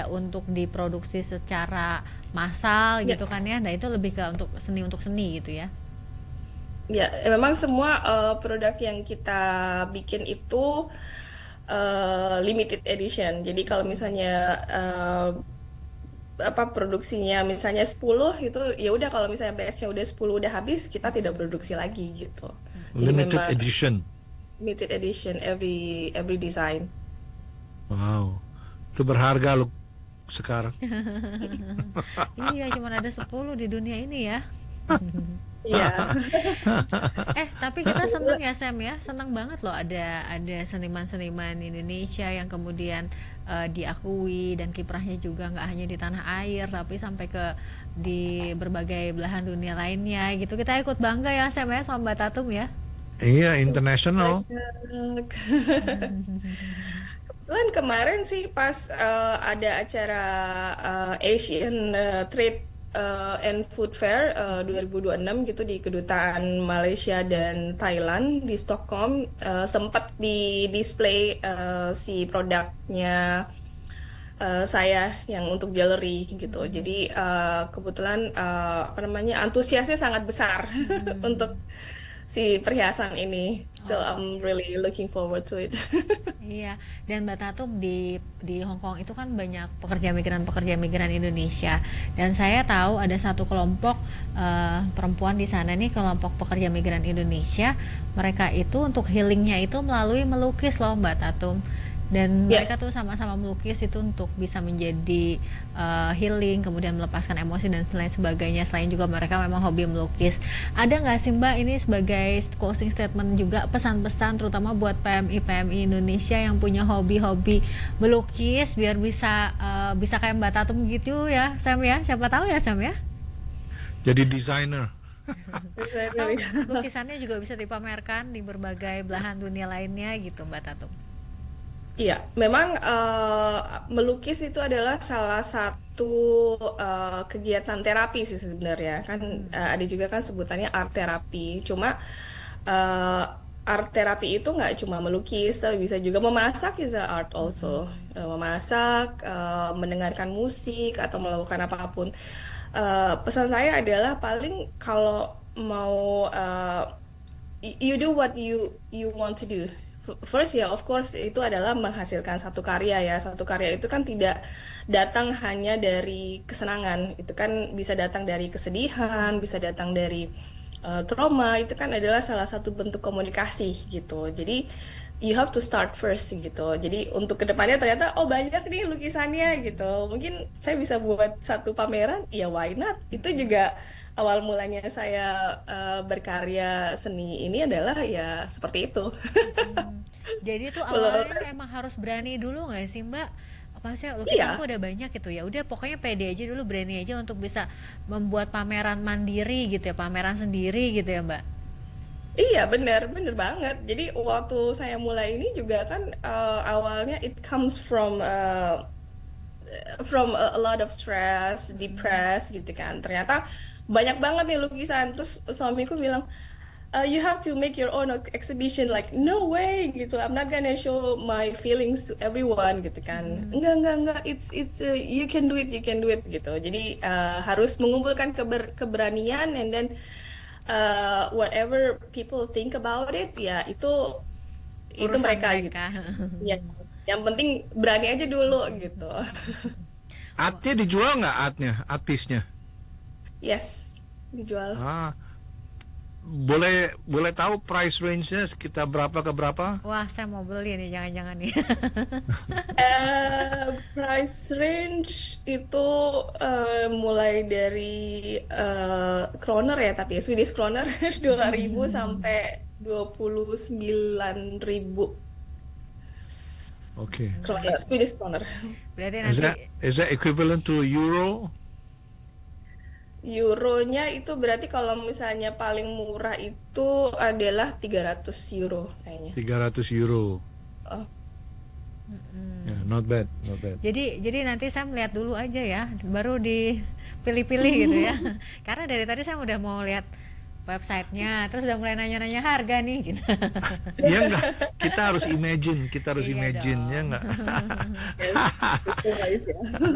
tidak untuk diproduksi secara massal Ya, gitu kan ya. Nah, itu lebih ke untuk seni gitu ya. ya, memang semua produk yang kita bikin itu limited edition. Jadi kalau misalnya apa produksinya misalnya 10 itu ya udah, kalau misalnya batch-nya udah 10 udah habis, kita tidak produksi lagi gitu. Jadi Limited memang edition. limited edition every design. Wow. Itu berharga loh sekarang. Iya, cuma ada 10 di dunia ini ya. Iya. Tapi kita seneng ya Sam ya, seneng banget loh ada seniman-seniman Indonesia yang kemudian diakui dan kiprahnya juga nggak hanya di tanah air tapi sampai ke di berbagai belahan dunia lainnya gitu. Kita ikut bangga ya Sam ya sama Mbak Tatum ya. Iya, international. Banyak. Kebetulan kemarin sih pas ada acara Asian Trade and Food Fair 2026 gitu di kedutaan Malaysia dan Thailand di Stockholm, sempat di display si produknya saya yang untuk jewelry gitu. Jadi kebetulan apa namanya, antusiasnya sangat besar untuk si perhiasan ini. So Oh, I'm really looking forward to it. iya, dan Mbak Tatum di Hong Kong itu kan banyak pekerja migran Indonesia, dan saya tahu ada satu kelompok perempuan di sana nih, kelompok pekerja migran Indonesia. Mereka itu untuk healingnya itu melalui melukis loh Mbak Tatum, dan Ya, mereka tuh sama-sama melukis itu untuk bisa menjadi healing, kemudian melepaskan emosi dan lain sebagainya. Selain juga mereka memang hobi melukis. Ada nggak sih Mbak ini sebagai closing statement juga pesan-pesan terutama buat PMI Indonesia yang punya hobi-hobi melukis biar bisa kayak Mbak Tatum gitu ya Sam ya, siapa tahu ya Sam ya, Jadi desainer. atau designer ya. lukisannya juga bisa dipamerkan di berbagai belahan dunia lainnya gitu Mbak Tatum. Iya, memang melukis itu adalah salah satu kegiatan terapi sih sebenarnya. Kan ada juga kan sebutannya art terapi. Cuma eh, art terapi itu nggak cuma melukis, tapi bisa juga memasak is a art also. Memasak, mendengarkan musik atau melakukan apapun. Pesan saya adalah paling kalau mau you do what you want to do. First ya, of course itu adalah menghasilkan satu karya ya. Satu karya itu kan tidak datang hanya dari kesenangan. Itu kan bisa datang dari kesedihan, bisa datang dari trauma. Itu kan adalah salah satu bentuk komunikasi gitu. Jadi you have to start first gitu. Jadi untuk kedepannya ternyata oh banyak nih lukisannya gitu. Mungkin saya bisa buat satu pameran, ya why not? Itu juga awal mulanya saya berkarya seni ini adalah ya seperti itu. Jadi tuh Kalau awalnya emang harus berani dulu nggak sih Mbak? Apa sih lukisanku iya, udah banyak gitu ya. Udah pokoknya pede aja dulu, berani aja untuk bisa membuat pameran mandiri gitu ya, pameran sendiri gitu ya Mbak. iya bener bener banget. Jadi waktu saya mulai ini juga kan awalnya it comes from a lot of stress, depressed gitu kan. Ternyata banyak banget nih lukisan. Terus suamiku bilang, you have to make your own exhibition. Like, no way gitu. I'm not gonna show my feelings to everyone gitu kan. Enggak. It's you can do it, you can do it gitu. Jadi harus mengumpulkan keberanian, and then whatever people think about it, ya itu Urusan mereka gitu. mereka. Ya, yang penting berani aja dulu gitu. Artnya dijual nggak artnya, artisnya? Yes, dijual. Ah, boleh boleh tahu price range-nya sekitar berapa ke berapa? Wah, saya mau beli nih, jangan-jangan nih. Price range itu mulai dari kroner ya, tapi ya, Swedish kroner 2.000 sampai 29.000 Okay. kroner, Swedish kroner. Berarti Is nanti that is that equivalent to euro? Euronya itu berarti kalau misalnya paling murah itu adalah 300 euro kayaknya. 300 euro. Oh, Yeah, not bad, not bad. jadi nanti saya melihat dulu aja ya, baru dipilih-pilih gitu ya. Karena dari tadi saya udah mau lihat websitenya, terus udah mulai nanya-nanya harga nih gitu. Ya enggak, kita harus imagine, Iya ya enggak? dong. yes, itu guys ya.